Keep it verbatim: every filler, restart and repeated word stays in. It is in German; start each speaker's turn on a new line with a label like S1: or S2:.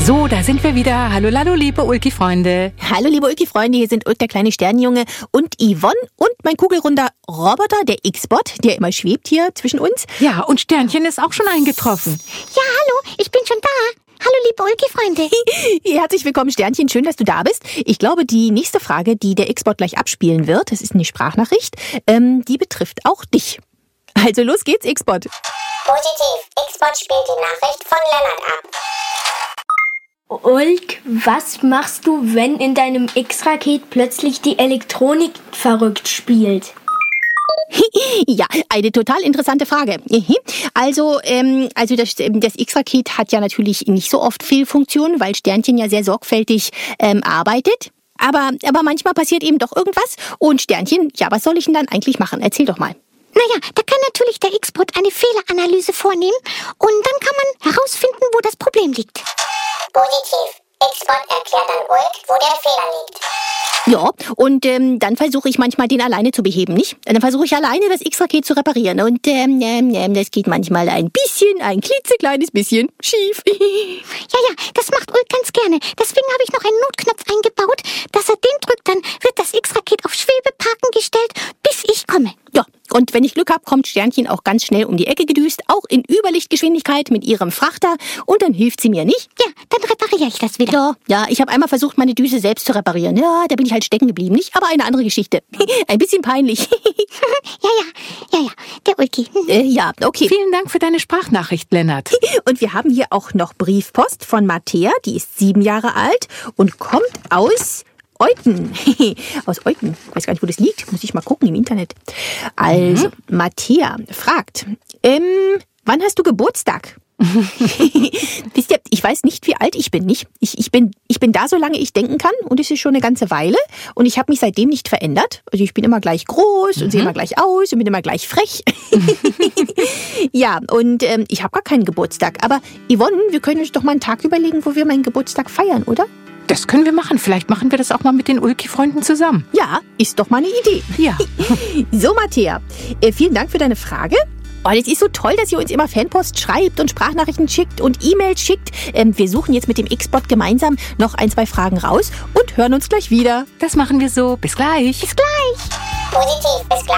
S1: So, da sind wir wieder. Hallo, hallo, liebe Ulki-Freunde.
S2: Hallo, liebe Ulki-Freunde, hier sind Ulk, der kleine Sternenjunge, und Yvonne und mein kugelrunder Roboter, der X-Bot, der immer schwebt hier zwischen uns.
S1: Ja, und Sternchen ist auch schon eingetroffen.
S3: Ja, hallo, ich bin schon da. Hallo, liebe Ulki-Freunde.
S2: Herzlich willkommen, Sternchen, schön, dass du da bist. Ich glaube, die nächste Frage, die der X-Bot gleich abspielen wird, das ist eine Sprachnachricht, ähm, die betrifft auch dich. Also los geht's, X-Bot.
S4: Positiv. X-Bot spielt die Nachricht von Lennart ab.
S5: Ulk, was machst du, wenn in deinem X-Raket plötzlich die Elektronik verrückt spielt?
S2: Ja, eine total interessante Frage. Also, ähm, also das, das X-Raket hat ja natürlich nicht so oft Fehlfunktionen, weil Sternchen ja sehr sorgfältig ähm, arbeitet. Aber, aber manchmal passiert eben doch irgendwas. Und Sternchen, ja, was soll ich denn dann eigentlich machen? Erzähl doch mal.
S3: Naja, da kann natürlich der X-Bot eine Fehleranalyse vornehmen und dann kann man herausfinden, wo das Problem liegt.
S4: Positiv. X-Bot erklärt dann Ulk, wo der Fehler liegt.
S2: Ja, und ähm, dann versuche ich manchmal, den alleine zu beheben, nicht? Dann versuche ich alleine, das X-Raket zu reparieren. Und ähm, ähm, das geht manchmal ein bisschen, ein klitzekleines bisschen schief.
S3: Ja, ja, das macht Ulk ganz gerne. Deswegen habe ich noch einen Notknopf eingebaut. Dass er den drückt, dann wird das X-Raket auf Schwebeparken gestellt, bis ich komme.
S2: Ja, und wenn ich Glück habe, kommt Sternchen auch ganz schnell um die Ecke gedüst, auch in Überlichtgeschwindigkeit mit ihrem Frachter. Und dann hilft sie mir nicht.
S3: Ja, dann repariere ich das wieder.
S2: Ja, ja, ich habe einmal versucht, meine Düse selbst zu reparieren. Ja, da bin ich halt stecken geblieben, nicht? Aber eine andere Geschichte. Ein bisschen peinlich.
S3: Ja, ja, ja, ja, der Ulki.
S2: äh, ja, okay.
S1: Vielen Dank für deine Sprachnachricht, Lennart.
S2: Und wir haben hier auch noch Briefpost von Matthäa, die ist sieben Jahre alt und kommt aus Euten. Aus Euten. Ich weiß gar nicht, wo das liegt. Muss ich mal gucken im Internet. Also, mhm. Matthäa fragt, ähm, wann hast du Geburtstag? Wisst ihr, ich weiß nicht, wie alt ich bin, nicht? Ich, ich bin, ich bin da, solange ich denken kann, und es ist schon eine ganze Weile, und ich habe mich seitdem nicht verändert. Also ich bin immer gleich groß und mhm. sehe immer gleich aus und bin immer gleich frech. Ja, und ähm, ich habe gar keinen Geburtstag. Aber Yvonne, wir können uns doch mal einen Tag überlegen, wo wir meinen Geburtstag feiern, oder?
S1: Das können wir machen. Vielleicht machen wir das auch mal mit den Ulki-Freunden zusammen.
S2: Ja, ist doch mal eine Idee.
S1: Ja.
S2: So, Matthäa, äh, vielen Dank für deine Frage. Oh, das ist so toll, dass ihr uns immer Fanpost schreibt und Sprachnachrichten schickt und E-Mails schickt. Ähm, wir suchen jetzt mit dem X-Bot gemeinsam noch ein, zwei Fragen raus und hören uns gleich wieder.
S1: Das machen wir so. Bis gleich.
S3: Bis gleich.
S4: Positiv. Bis gleich.